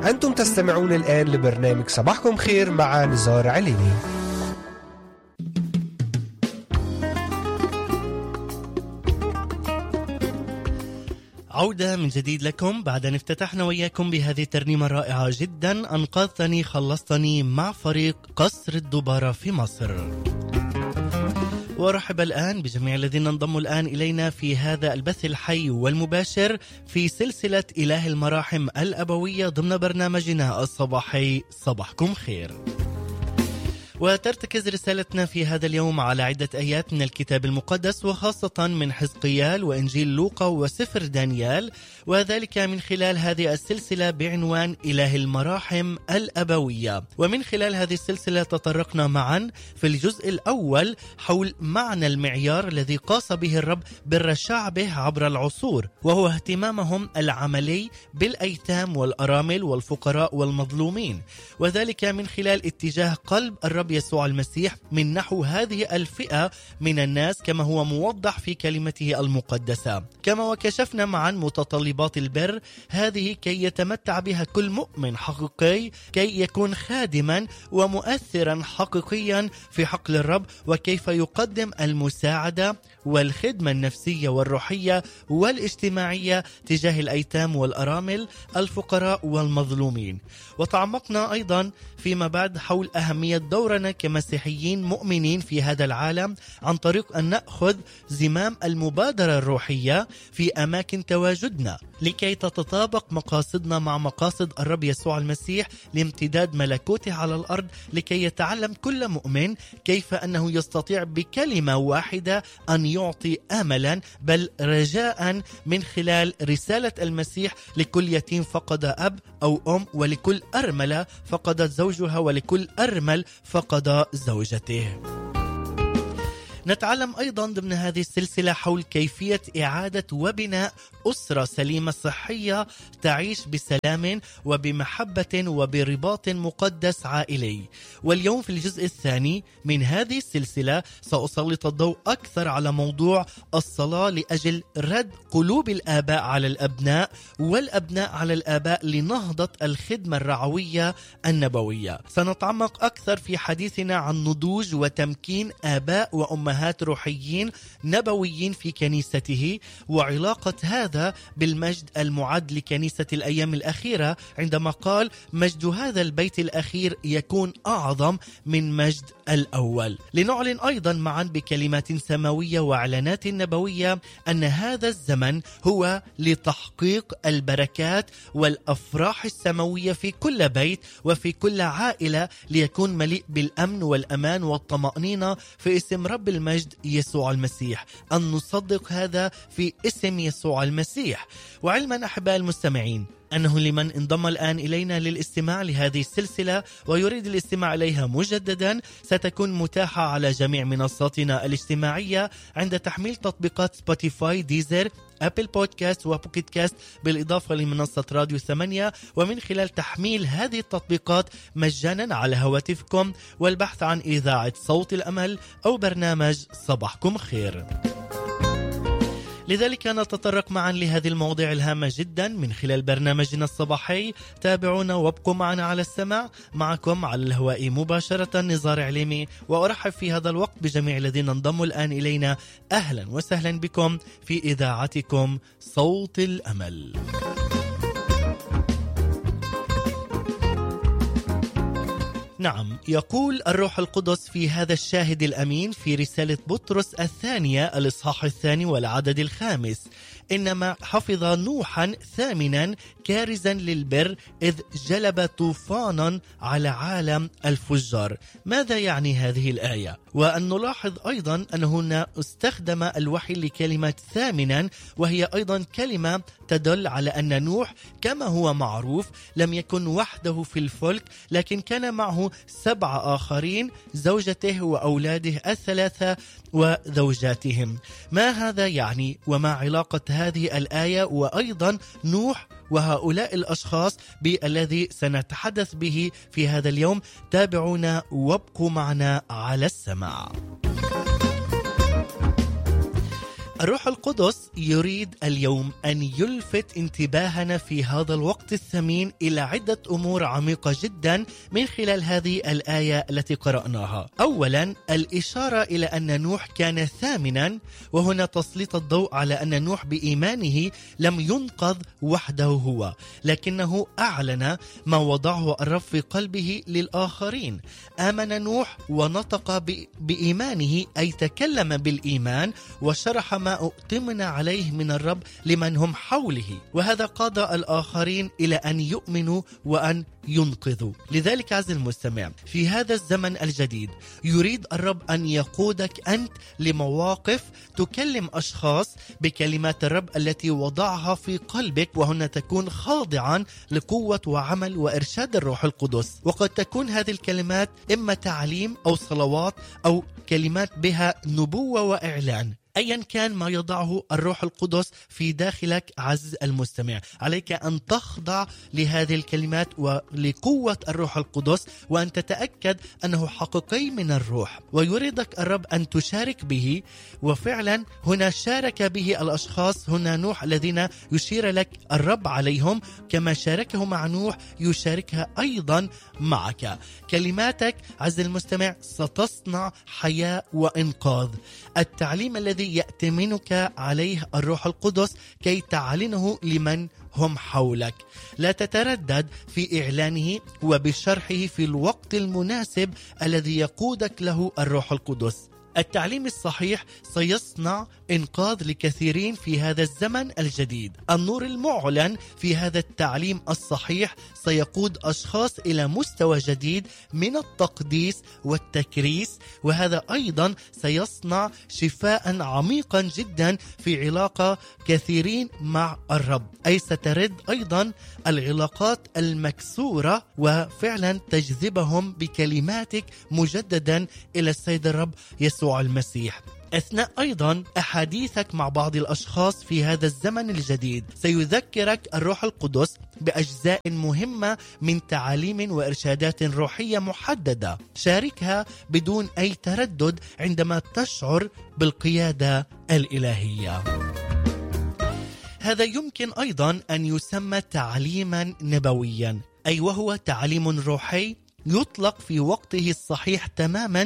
أنتم تستمعون الآن لبرنامج صباحكم خير مع نزار عليني. عودة من جديد لكم بعد أن افتتحنا وياكم بهذه الترنيمة الرائعة جدا، أنقذتني خلصتني مع فريق قصر الدبارة في مصر. وارحب الآن بجميع الذين انضموا الآن إلينا في هذا البث الحي والمباشر في سلسلة إله المراحم الأبوية ضمن برنامجنا الصباحي صباحكم خير. وترتكز رسالتنا في هذا اليوم على عدة آيات من الكتاب المقدس، وخاصة من حزقيال وإنجيل لوقا وسفر دانيال، وذلك من خلال هذه السلسلة بعنوان إله المراحم الأبوية. ومن خلال هذه السلسلة تطرقنا معا في الجزء الأول حول معنى المعيار الذي قاس به الرب بر شعبه عبر العصور، وهو اهتمامهم العملي بالأيتام والأرامل والفقراء والمظلومين، وذلك من خلال اتجاه قلب الرب يسوع المسيح من نحو هذه الفئة من الناس كما هو موضح في كلمته المقدسة. كما وكشفنا معا متطلبات البر هذه كي يتمتع بها كل مؤمن حقيقي، كي يكون خادما ومؤثرا حقيقيا في حقل الرب، وكيف يقدم المساعدة والخدمة النفسية والروحية والاجتماعية تجاه الأيتام والأرامل الفقراء والمظلومين. وتعمقنا أيضا فيما بعد حول أهمية دورنا كمسيحيين مؤمنين في هذا العالم عن طريق أن نأخذ زمام المبادرة الروحية في أماكن تواجدنا، لكي تتطابق مقاصدنا مع مقاصد الرب يسوع المسيح لامتداد ملكوته على الأرض، لكي يتعلم كل مؤمن كيف أنه يستطيع بكلمة واحدة أن يعطي أملا بل رجاء من خلال رسالة المسيح لكل يتيم فقد أب أو أم، ولكل أرملة فقدت زوجها، ولكل أرمل فقد زوجته. نتعلم أيضا ضمن هذه السلسلة حول كيفية إعادة وبناء أسرة سليمة صحية تعيش بسلام وبمحبة وبرباط مقدس عائلي. واليوم في الجزء الثاني من هذه السلسلة سأسلط الضوء أكثر على موضوع الصلاة لأجل رد قلوب الآباء على الأبناء والأبناء على الآباء لنهضة الخدمة الرعوية النبوية. سنتعمق أكثر في حديثنا عن نضوج وتمكين آباء وأمهات روحيين نبويين في كنيسته، وعلاقة هذا بالمجد المعد لكنيسة الأيام الأخيرة عندما قال مجد هذا البيت الأخير يكون أعظم من مجد الأول. لنعلن أيضا معا بكلمات سماوية وإعلانات نبوية أن هذا الزمن هو لتحقيق البركات والأفراح السماوية في كل بيت وفي كل عائلة، ليكون مليء بالأمن والأمان والطمأنينة في اسم رب المجد يسوع المسيح. أن نصدق هذا في اسم يسوع المسيح. وعلما أحباء المستمعين أنه لمن انضم الآن إلينا للاستماع لهذه السلسلة ويريد الاستماع إليها مجددا، ستكون متاحة على جميع منصاتنا الاجتماعية عند تحميل تطبيقات سبوتيفاي، ديزر، أبل بودكاست وبوكيت كاست، بالإضافة لمنصة راديو 8، ومن خلال تحميل هذه التطبيقات مجانا على هواتفكم والبحث عن إذاعة صوت الأمل أو برنامج صباحكم خير. لذلك نتطرق معا لهذه المواضيع الهامة جدا من خلال برنامجنا الصباحي. تابعونا وابقوا معنا على السماع. معكم على الهواء مباشرة نزار عليمي، وأرحب في هذا الوقت بجميع الذين انضموا الآن إلينا. أهلا وسهلا بكم في إذاعتكم صوت الأمل. نعم، يقول الروح القدس في هذا الشاهد الأمين في رسالة بطرس الثانية الإصحاح 2 والعدد 5: إنما حفظ نوحا ثامنا كارزا للبر إذ جلب طوفانا على عالم الفجار. ماذا يعني هذه الآية؟ وأن نلاحظ أيضا أن هنا استخدم الوحي لكلمة ثامنا، وهي أيضا كلمة تدل على أن نوح كما هو معروف لم يكن وحده في الفلك، لكن كان معه 7 آخرين، زوجته وأولاده 3 وزوجاتهم. ما هذا يعني؟ وما علاقة هذه الآية وأيضا نوح وهؤلاء الأشخاص بالذي سنتحدث به في هذا اليوم؟ تابعونا وابقوا معنا على السماع. الروح القدس يريد اليوم أن يلفت انتباهنا في هذا الوقت الثمين إلى عدة أمور عميقة جدا من خلال هذه الآية التي قرأناها. أولا، الإشارة إلى أن نوح كان ثامنا، وهنا تسليط الضوء على أن نوح بإيمانه لم ينقذ وحده هو، لكنه أعلن ما وضعه الرب في قلبه للآخرين. آمن نوح ونطق بإيمانه، أي تكلم بالإيمان وشرح ما أؤتمن عليه من الرب لمن هم حوله، وهذا قاد الآخرين إلى أن يؤمنوا وأن ينقذوا. لذلك عز المستمع، في هذا الزمن الجديد يريد الرب أن يقودك أنت لمواقف تكلم أشخاص بكلمات الرب التي وضعها في قلبك، وهنا تكون خاضعا لقوة وعمل وإرشاد الروح القدس. وقد تكون هذه الكلمات إما تعليم أو صلوات أو كلمات بها نبوة وإعلان. أيا كان ما يضعه الروح القدس في داخلك عز المستمع، عليك أن تخضع لهذه الكلمات ولقوة الروح القدس، وأن تتأكد أنه حقيقي من الروح، ويريدك الرب أن تشارك به. وفعلا هنا شارك به الأشخاص، هنا نوح الذين يشير لك الرب عليهم، كما شاركه مع نوح يشاركها أيضا معك. كلماتك عز المستمع ستصنع حياة وإنقاذ. التعليم الذي يأتمنك عليه الروح القدس كي تعلنه لمن هم حولك، لا تتردد في إعلانه وبشرحه في الوقت المناسب الذي يقودك له الروح القدس. التعليم الصحيح سيصنع إنقاذ لكثيرين في هذا الزمن الجديد. النور المعلن في هذا التعليم الصحيح سيقود أشخاص إلى مستوى جديد من التقديس والتكريس، وهذا أيضا سيصنع شفاء عميقا جدا في علاقة كثيرين مع الرب، أي سترد أيضا العلاقات المكسورة وفعلا تجذبهم بكلماتك مجددا إلى السيد الرب يسوع المسيح. أثناء أيضا أحاديثك مع بعض الأشخاص في هذا الزمن الجديد سيذكرك الروح القدس بأجزاء مهمة من تعاليم وإرشادات روحية محددة. شاركها بدون أي تردد عندما تشعر بالقيادة الإلهية. هذا يمكن أيضا أن يسمى تعليما نبويا، أي وهو تعليم روحي يطلق في وقته الصحيح تماما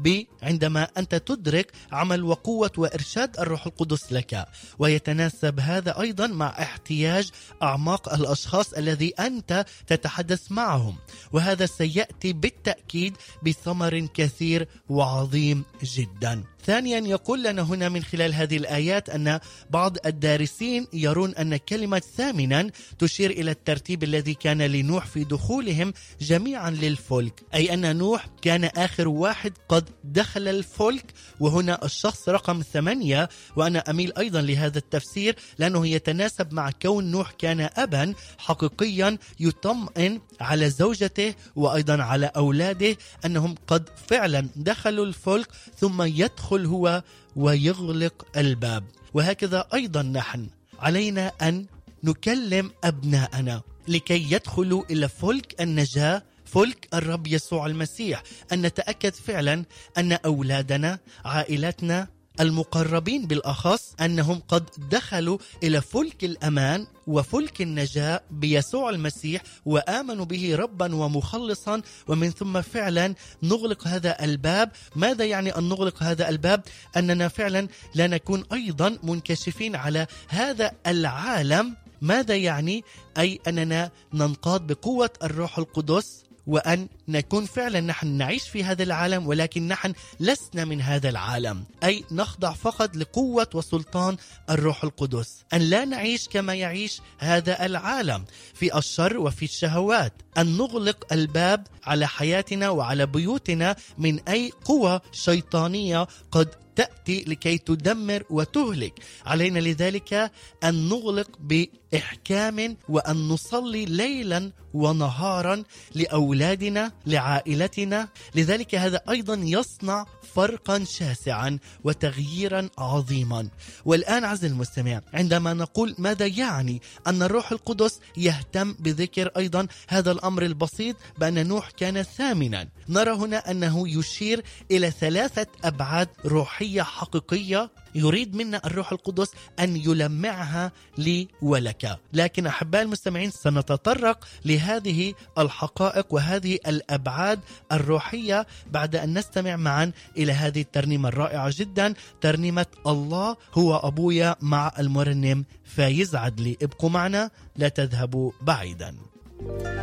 عندما أنت تدرك عمل وقوة وإرشاد الروح القدس لك، ويتناسب هذا أيضا مع احتياج أعماق الأشخاص الذي أنت تتحدث معهم، وهذا سيأتي بالتأكيد بثمر كثير وعظيم جدا. ثانيا، يقول لنا هنا من خلال هذه الآيات أن بعض الدارسين يرون أن كلمة ثامنا تشير إلى الترتيب الذي كان لنوح في دخولهم جميعا للفلك، أي أن نوح كان آخر واحد قد دخل الفلك، وهنا الشخص رقم 8. وأنا أميل أيضا لهذا التفسير لأنه يتناسب مع كون نوح كان أبا حقيقيا يطمئن على زوجته وأيضا على أولاده أنهم قد فعلا دخلوا الفلك، ثم يدخل هو ويغلق الباب. وهكذا أيضا نحن علينا أن نكلم أبناءنا لكي يدخلوا إلى فلك النجاة، فلك الرب يسوع المسيح، أن نتأكد فعلا أن أولادنا، عائلتنا، المقربين بالأخص، أنهم قد دخلوا إلى فلك الأمان وفلك النجاة بيسوع المسيح وآمنوا به ربا ومخلصا، ومن ثم فعلا نغلق هذا الباب. ماذا يعني أن نغلق هذا الباب؟ أننا فعلا لا نكون أيضا منكشفين على هذا العالم. ماذا يعني؟ أي أننا ننقاد بقوة الروح القدس، وأن نكون فعلا نحن نعيش في هذا العالم ولكن نحن لسنا من هذا العالم، أي نخضع فقط لقوة وسلطان الروح القدس. أن لا نعيش كما يعيش هذا العالم في الشر وفي الشهوات. أن نغلق الباب على حياتنا وعلى بيوتنا من أي قوة شيطانية قد تأتي لكي تدمر وتهلك. علينا لذلك أن نغلق بإحكام وأن نصلي ليلا ونهارا لأولادنا، لعائلتنا. لذلك هذا أيضا يصنع فرقا شاسعا وتغييرا عظيما. والآن عز المستمع، عندما نقول ماذا يعني أن الروح القدس يهتم بذكر أيضا هذا الأمر البسيط بأن نوح كان ثامنا، نرى هنا أنه يشير إلى 3 أبعاد روحية حقيقية يريد منا الروح القدس أن يلمعها لي ولك. لكن أحبائي المستمعين سنتطرق لهذه الحقائق وهذه الأبعاد الروحية بعد أن نستمع معا إلى هذه الترنيمة الرائعة جدا، ترنيمة الله هو أبويا مع المرنم فايز عدلي. ابقوا معنا لا تذهبوا بعيدا.